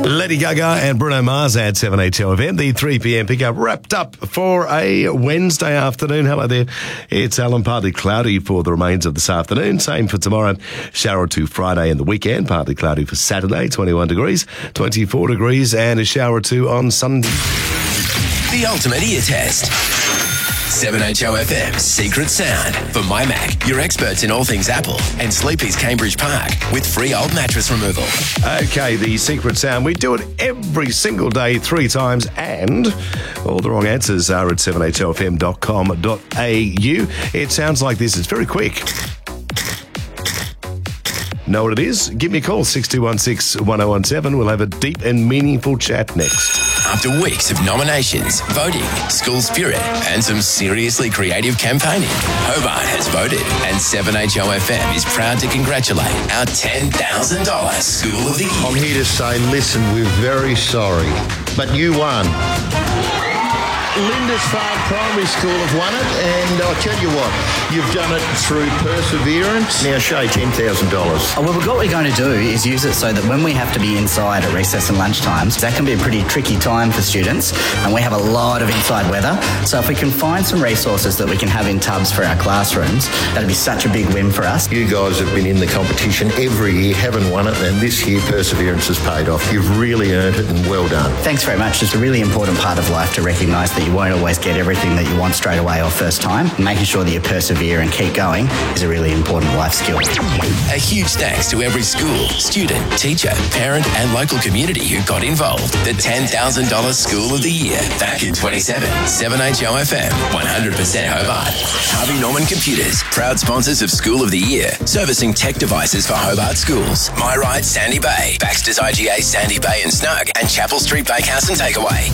Lady Gaga and Bruno Mars at 7HLFM. The 3 p.m. pickup wrapped up for a Wednesday afternoon. Hello there. It's Alan. Partly cloudy for the remains of this afternoon. Same for tomorrow. Shower to Friday and the weekend. Partly cloudy for Saturday. 21 degrees, 24 degrees, and a shower or two on Sunday. The ultimate ear test. 7HOFM Secret Sound. For My Mac, your experts in all things Apple, and Sleepy's Cambridge Park with free old mattress removal. Okay, the Secret Sound. We do it every single day, 3 times, and all the wrong answers are at 7HLFM.com.au. It sounds like this. It's very quick. Know what it is? Give me a call, 6216-1017. We'll have a deep and meaningful chat next. After weeks of nominations, voting, school spirit, and some seriously creative campaigning, Hobart has voted, and 7HOFM is proud to congratulate our $10,000 School of the Year. I'm here to say, listen, we're very sorry, but you won. Lindisfarne Primary School have won it, and I'll tell you what, you've done it through perseverance. Now, Shay, $10,000. Well, what we're going to do is use it so that when we have to be inside at recess and lunch times, that can be a pretty tricky time for students, and we have a lot of inside weather. So if we can find some resources that we can have in tubs for our classrooms, that'd be such a big win for us. You guys have been in the competition every year, haven't won it, and this year perseverance has paid off. You've really earned it, and well done. Thanks very much. It's a really important part of life to recognise that you won't always get everything that you want straight away or first time. Making sure that you persevere and keep going is a really important life skill. A huge thanks to every school, student, teacher, parent and local community who got involved. The $10,000 School of the Year back in 27. 7HOFM, 100% Hobart. Harvey Norman Computers, proud sponsors of School of the Year, servicing tech devices for Hobart schools. My Ride Sandy Bay, Baxter's IGA Sandy Bay and Snug, and Chapel Street Bakehouse and Takeaway.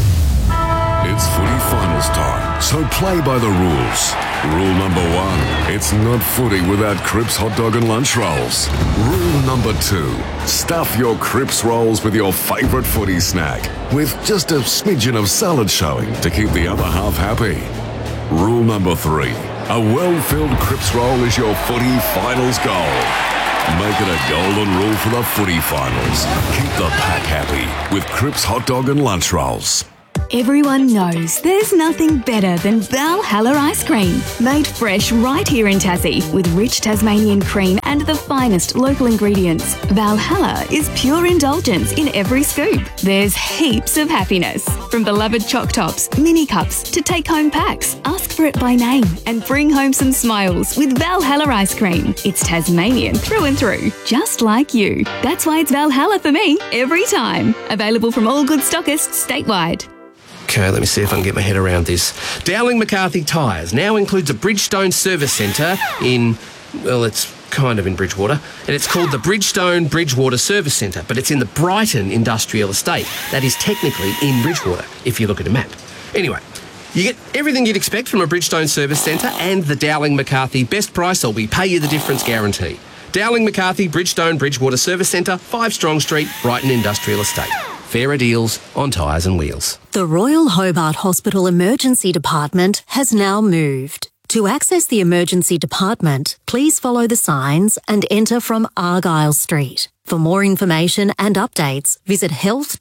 It's footy finals time, so play by the rules. Rule number 1, it's not footy without Cripps hot dog and lunch rolls. Rule number 2, stuff your Cripps rolls with your favourite footy snack, with just a smidgen of salad showing to keep the other half happy. Rule number 3, a well-filled Cripps roll is your footy finals goal. Make it a golden rule for the footy finals. Keep the pack happy with Cripps hot dog and lunch rolls. Everyone knows there's nothing better than Valhalla ice cream. Made fresh right here in Tassie with rich Tasmanian cream and the finest local ingredients. Valhalla is pure indulgence in every scoop. There's heaps of happiness. From beloved choc tops, mini cups to take-home packs. Ask for it by name and bring home some smiles with Valhalla ice cream. It's Tasmanian through and through, just like you. That's why it's Valhalla for me every time. Available from all good stockists statewide. Okay, let me see if I can get my head around this. Dowling McCarthy Tyres now includes a Bridgestone service centre in, well, it's kind of in Bridgewater, and it's called the Bridgestone Bridgewater Service Centre, but it's in the Brighton Industrial Estate. That is technically in Bridgewater, if you look at a map. Anyway, you get everything you'd expect from a Bridgestone service centre and the Dowling McCarthy best price or we pay you the difference guarantee. Dowling McCarthy Bridgestone Bridgewater Service Centre, 5 Strong Street, Brighton Industrial Estate. Fairer deals on tyres and wheels. The Royal Hobart Hospital Emergency Department has now moved. To access the emergency department, please follow the signs and enter from Argyle Street. For more information and updates, visit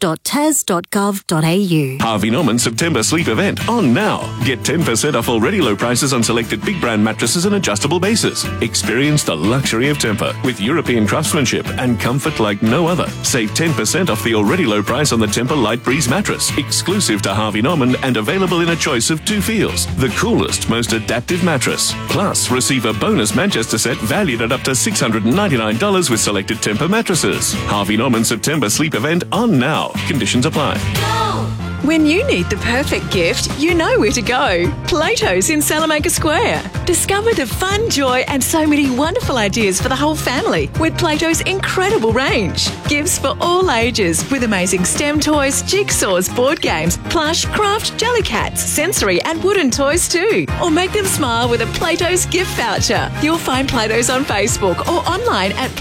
health.tas.gov.au. Harvey Norman September sleep event on now. Get 10% off already low prices on selected big brand mattresses and adjustable bases. Experience the luxury of Tempur with European craftsmanship and comfort like no other. Save 10% off the already low price on the Tempur Light Breeze mattress, exclusive to Harvey Norman and available in a choice of 2 feels. The coolest, most adaptive mattress. Plus, receive a bonus Manchester set valued at up to $699 with selected Tempur mattresses. Harvey Norman September sleep event on now. Conditions apply. When you need the perfect gift, you know where to go. Plato's in Salamanca Square. Discover the fun, joy and so many wonderful ideas for the whole family with Plato's incredible range. Gifts for all ages with amazing STEM toys, jigsaws, board games, plush, craft, jellycats, sensory and wooden toys too. Or make them smile with a Plato's gift voucher. You'll find Plato's on Facebook or online at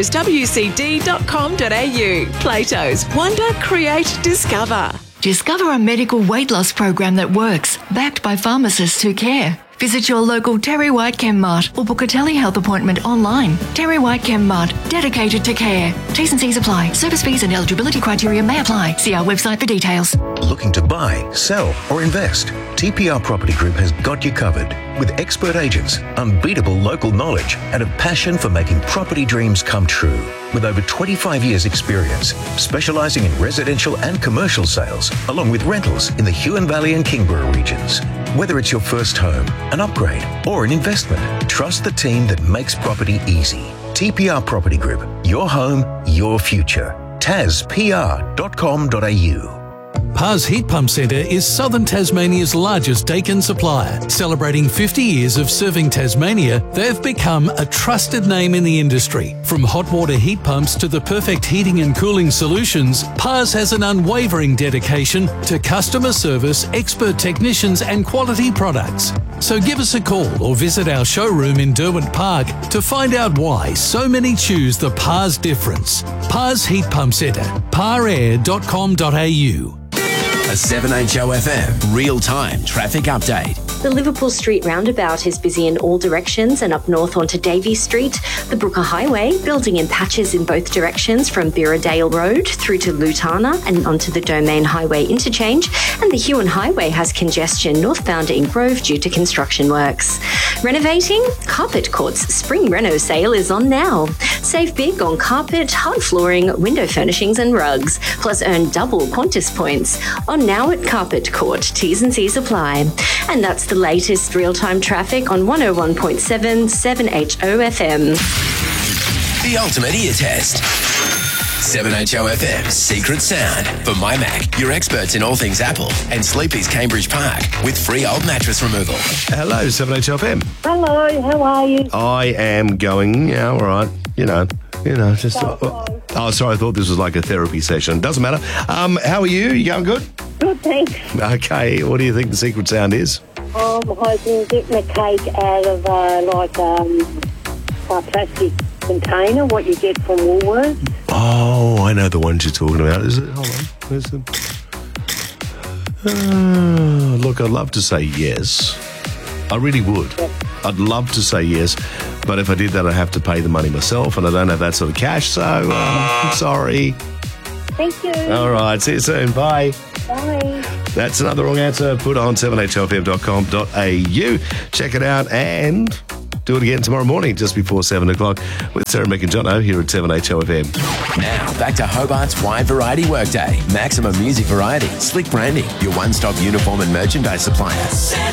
platoswcd.com.au. Plato's. Wonder, create, discover. Discover a medical weight loss program that works, backed by pharmacists who care. Visit your local Terry White Chemmart or book a telehealth appointment online. Terry White Chemmart, dedicated to care. T's and C's apply. Service fees and eligibility criteria may apply. See our website for details. Looking to buy, sell or invest? TPR Property Group has got you covered. With expert agents, unbeatable local knowledge and a passion for making property dreams come true. With over 25 years experience, specialising in residential and commercial sales, along with rentals in the Huon Valley and Kingborough regions. Whether it's your first home, an upgrade or an investment, trust the team that makes property easy. TPR Property Group, your home, your future. tazpr.com.au. Pars Heat Pump Centre is Southern Tasmania's largest Dakin supplier. Celebrating 50 years of serving Tasmania, they've become a trusted name in the industry. From hot water heat pumps to the perfect heating and cooling solutions, Pars has an unwavering dedication to customer service, expert technicians and quality products. So give us a call or visit our showroom in Derwent Park to find out why so many choose the Pars difference. Pars Heat Pump Centre, parair.com.au. A 7HO FM real-time traffic update. The Liverpool Street roundabout is busy in all directions and up north onto Davey Street. The Brooker Highway building in patches in both directions from Birradale Road through to Lutana and onto the Domain Highway interchange. And the Huon Highway has congestion northbound in Grove due to construction works. Renovating? Carpet Court's Spring Reno sale is on now. Save big on carpet, hard flooring, window furnishings and rugs. Plus earn double Qantas points. On now at Carpet Court. T's and C's apply. And that's the latest real-time traffic on 101.7 7HO FM. The ultimate ear test. 7HO FM Secret Sound for My Mac, your experts in all things Apple, and Sleepy's Cambridge Park with free old mattress removal. Hello, 7HO FM. Hello, how are you? I am going, yeah, all right. You know, just... Oh, sorry, I thought this was like a therapy session. Doesn't matter. How are you? You going good? Good, thanks. Okay, what do you think the secret sound is? I'm hoping getting a cake out of a plastic container, what you get from Woolworths. Oh, I know the ones you're talking about. Is it? Hold on. Where's the... look, I'd love to say yes. I really would. Yep. I'd love to say yes, but if I did that, I'd have to pay the money myself, and I don't have that sort of cash, so I'm sorry. Thank you. All right, see you soon. Bye. Bye. That's another wrong answer. Put on 7hofm.com.au. Check it out and do it again tomorrow morning just before 7 o'clock with Sarah, Mick and Jono here at 7HOFM. Now, back to Hobart's wide variety workday. Maximum music variety, slick branding, your one-stop uniform and merchandise supplier.